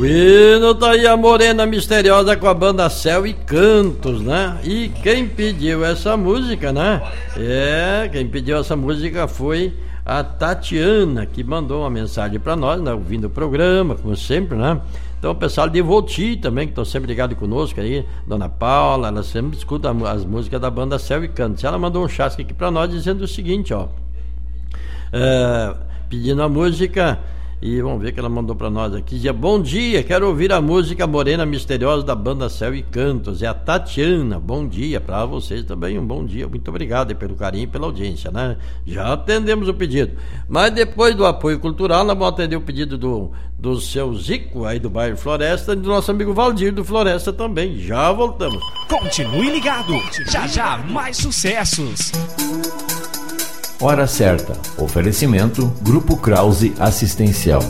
Hino tá aí a Morena Misteriosa com a banda Céu e Cantos, né? E quem pediu essa música, né? Quem pediu essa música foi a Tatiana, que mandou uma mensagem pra nós, né? Ouvindo o programa, como sempre, né? Então o pessoal de Voti também, que estão sempre ligados conosco aí, Dona Paula, ela sempre escuta as músicas da banda Céu e Cantos. Ela mandou um chasque aqui pra nós dizendo o seguinte, ó. Pedindo a música... E vamos ver o que ela mandou pra nós aqui. Dizia: bom dia, quero ouvir a música Morena Misteriosa da banda Céu e Cantos. É a Tatiana. Bom dia pra vocês também, um bom dia. Muito obrigado pelo carinho e pela audiência, né? Já atendemos o pedido. Mas depois do apoio cultural, nós vamos atender o pedido do seu Zico, aí do bairro Floresta, e do nosso amigo Valdir do Floresta também. Já voltamos. Continue ligado. Já mais sucessos. Hora certa. Oferecimento Grupo Krause Assistencial.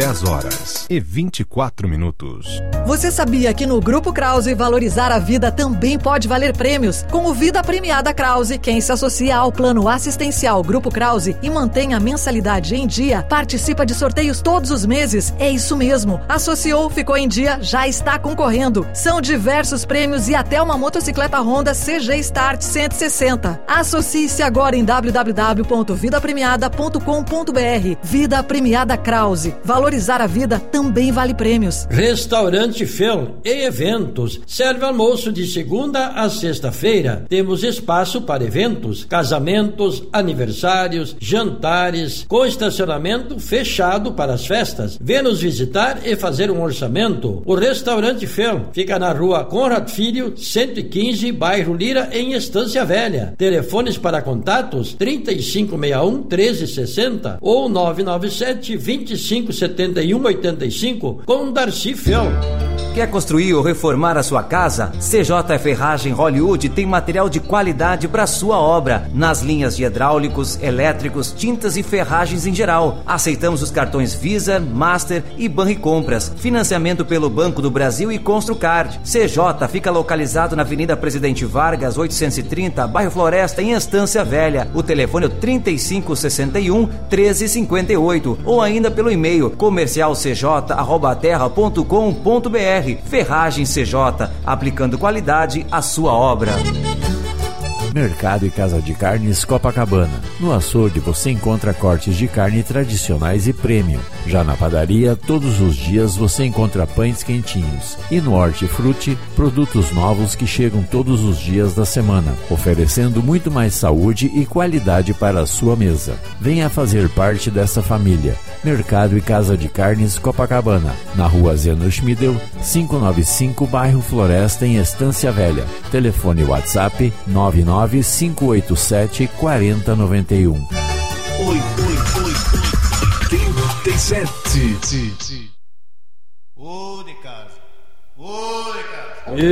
10h24. Você sabia que no Grupo Krause valorizar a vida também pode valer prêmios? Com o Vida Premiada Krause, quem se associa ao plano assistencial Grupo Krause e mantém a mensalidade em dia, participa de sorteios todos os meses. É isso mesmo. Associou, ficou em dia, já está concorrendo. São diversos prêmios e até uma motocicleta Honda CG Start 160. Associe-se agora em www.vidapremiada.com.br. Vida Premiada Krause. Valorizar a vida também vale prêmios. Restaurante Fel e Eventos. Serve almoço de segunda a sexta-feira. Temos espaço para eventos, casamentos, aniversários, jantares, com estacionamento fechado para as festas. Vê nos visitar e fazer um orçamento. O Restaurante Fel fica na rua Conrad Filho, 115, bairro Lira, em Estância Velha. Telefones para contatos 3561-1360 ou 997-2571-85 com Darcy Fel. Quer construir ou reformar a sua casa? CJ Ferragem Hollywood tem material de qualidade para sua obra, nas linhas de hidráulicos, elétricos, tintas e ferragens em geral. Aceitamos os cartões Visa, Master e Banricompras. Financiamento pelo Banco do Brasil e Construcard. CJ fica localizado na Avenida Presidente Vargas, 830, bairro Floresta, em Estância Velha. O telefone é 3561-1358 ou ainda pelo e-mail comercialcj@terra.com.br. Ferragem CJ, aplicando qualidade à sua obra. Mercado e Casa de Carnes Copacabana. No açougue você encontra cortes de carne tradicionais e premium. Já na padaria, todos os dias você encontra pães quentinhos. E no Hortifruti, produtos novos que chegam todos os dias da semana, oferecendo muito mais saúde e qualidade para a sua mesa. Venha fazer parte dessa família. Mercado e Casa de Carnes Copacabana, na rua Zeno Schmidel, 595, bairro Floresta, em Estância Velha. Telefone WhatsApp 99587-4091. 87. Ô de casa.